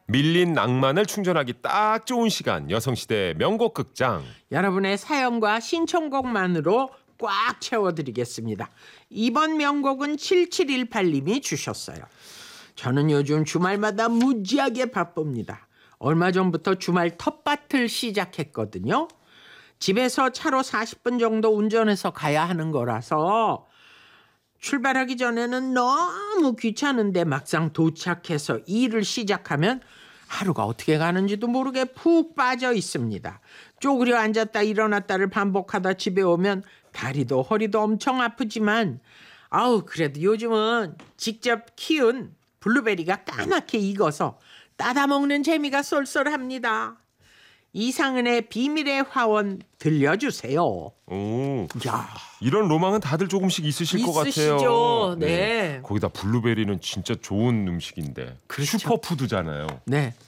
밀린 낭만을 충전하기 딱 좋은 시간. 여성시대 명곡 극장. 여러분의 사연과 신청곡만으로 꽉 채워드리겠습니다. 이번 명곡은 7718님이 주셨어요. 저는 요즘 주말마다 무지하게 바쁩니다. 얼마 전부터 주말 텃밭을 시작했거든요. 집에서 차로 40분 정도 운전해서 가야 하는 거라서 출발하기 전에는 너무 귀찮은데 막상 도착해서 일을 시작하면 하루가 어떻게 가는지도 모르게 푹 빠져 있습니다. 쪼그려 앉았다 일어났다를 반복하다 집에 오면 다리도 허리도 엄청 아프지만 그래도 요즘은 직접 키운 블루베리가 까맣게 익어서 따다 먹는 재미가 쏠쏠합니다. 이상은의 비밀의 화원 들려주세요. 오, 야, 이런 로망은 다들 조금씩 있으실 것 있으시죠. 같아요. 네. 거기다 블루베리는 진짜 좋은 음식인데 그렇죠. 슈퍼푸드잖아요. 네.